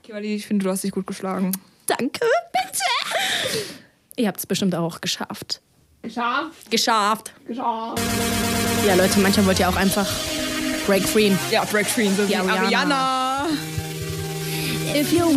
Kimberly, ich finde, du hast dich gut geschlagen. Danke, bitte. Ihr habt es bestimmt auch geschafft. Geschafft. Ja, Leute, manchmal wollt ihr auch einfach break free. Ja, break free, so wie Ja, Ariana. If you're